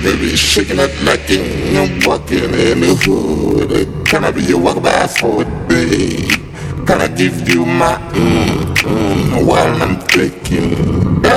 baby, shaking that neck and walking in the hood. Can I be your walk by for a day? Can I give you my while I'm thinking?